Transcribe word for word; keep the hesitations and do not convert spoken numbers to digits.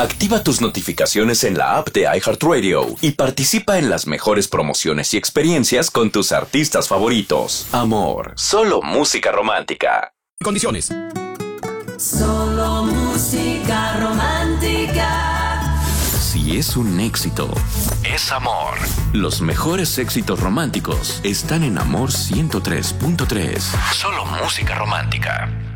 Activa tus notificaciones en la app de iHeartRadio y participa en las mejores promociones y experiencias con tus artistas favoritos. Amor, solo música romántica. Condiciones. Solo música romántica. Si es un éxito, es amor. Los mejores éxitos románticos están en Amor ciento tres punto tres. Solo música romántica.